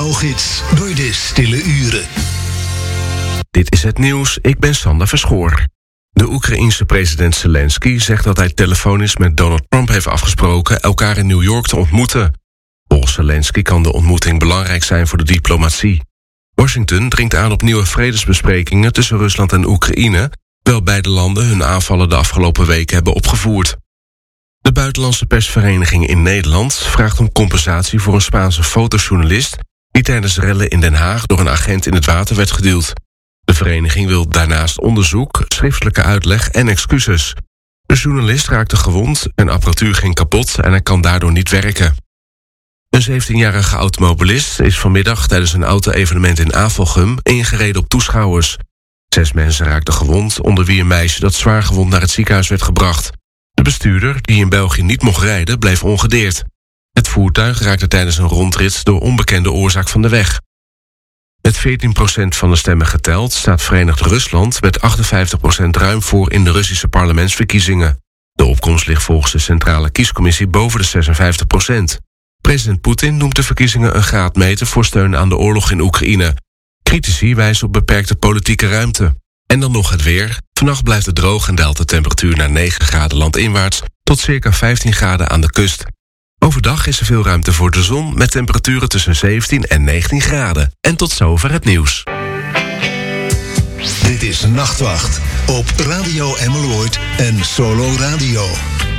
Meteogids door de stille uren. Dit is het nieuws, ik ben Sander Verschoor. De Oekraïense president Zelensky zegt dat hij telefonisch met Donald Trump heeft afgesproken elkaar in New York te ontmoeten. Volgens Zelensky kan de ontmoeting belangrijk zijn voor de diplomatie. Washington dringt aan op nieuwe vredesbesprekingen tussen Rusland en Oekraïne, terwijl beide landen hun aanvallen de afgelopen weken hebben opgevoerd. De buitenlandse persvereniging in Nederland vraagt om compensatie voor een Spaanse fotojournalist die tijdens rellen in Den Haag door een agent in het water werd geduwd. De vereniging wil daarnaast onderzoek, schriftelijke uitleg en excuses. De journalist raakte gewond, een apparatuur ging kapot en hij kan daardoor niet werken. Een 17-jarige automobilist is vanmiddag tijdens een auto-evenement in Avelgem ingereden op toeschouwers. 6 mensen raakten gewond, onder wie een meisje dat zwaar gewond naar het ziekenhuis werd gebracht. De bestuurder, die in België niet mocht rijden, bleef ongedeerd. Het voertuig raakte tijdens een rondrit door onbekende oorzaak van de weg. Met 14% van de stemmen geteld staat Verenigd Rusland met 58% ruim voor in de Russische parlementsverkiezingen. De opkomst ligt volgens de Centrale Kiescommissie boven de 56%. President Poetin noemt de verkiezingen een graadmeter voor steun aan de oorlog in Oekraïne. Critici wijzen op beperkte politieke ruimte. En dan nog het weer. Vannacht blijft het droog en daalt de temperatuur naar 9 graden landinwaarts tot circa 15 graden aan de kust. Overdag is er veel ruimte voor de zon met temperaturen tussen 17 en 19 graden. En tot zover het nieuws. Dit is Nachtwacht op Radio Emerald en Solo Radio.